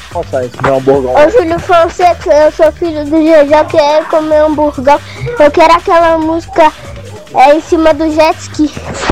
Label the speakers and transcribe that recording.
Speaker 1: consegue comer um hambúrguer.
Speaker 2: Ô Júlio Fonseca, eu sou filho do GG, eu quero comer hambúrguer. Eu quero aquela música em cima do jet ski.